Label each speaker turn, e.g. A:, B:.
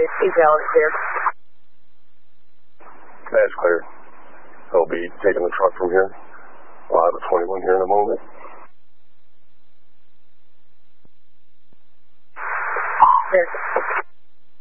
A: Eval is clear.
B: That's clear. I'll be taking the truck from here. I'll have a 21 here in a moment.
A: Clear.